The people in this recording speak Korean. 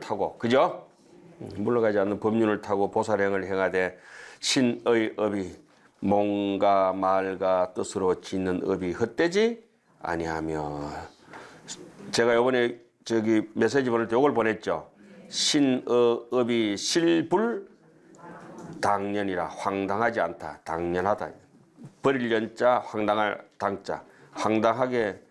타고 그죠? 물러가지 않는 법륜을 타고 보살행을 행하되 신의 업이 몸과 말과 뜻으로 짓는 업이 헛되지 아니하며. 제가 이번에 저기 메시지 보낼 때 이걸 보냈죠. 신의 업이 실불 당연이라. 황당하지 않다. 당연하다. 버릴 연자 황당할 당자. 황당하게